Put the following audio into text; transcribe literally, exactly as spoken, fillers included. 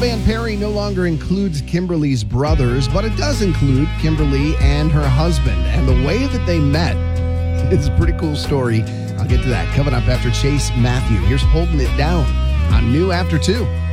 band Perry no longer includes Kimberly's brothers, but it does include Kimberly and her husband. And the way that they met is a pretty cool story. I'll get to that coming up after Chase Matthew. Here's Holding It Down on New After two.